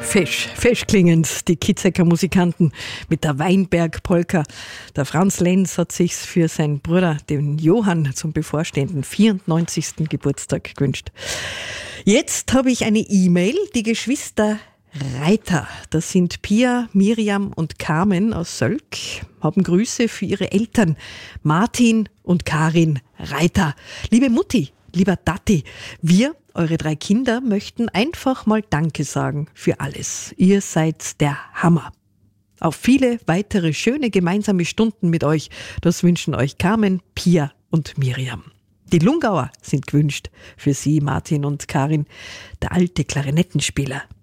fesch klingend, die Kitzecker Musikanten mit der Weinberg-Polka. Der Franz Lenz hat sich's für seinen Bruder, den Johann, zum bevorstehenden 94. Geburtstag gewünscht. Jetzt habe ich eine E-Mail, die Geschwister Reiter, das sind Pia, Miriam und Carmen aus Sölk, haben Grüße für ihre Eltern Martin und Karin Reiter. Liebe Mutti, lieber Tati, wir, eure 3 Kinder, möchten einfach mal Danke sagen für alles. Ihr seid der Hammer. Auf viele weitere schöne gemeinsame Stunden mit euch, das wünschen euch Carmen, Pia und Miriam. Die Lungauer sind gewünscht für Sie, Martin und Karin, der alte Klarinettenspieler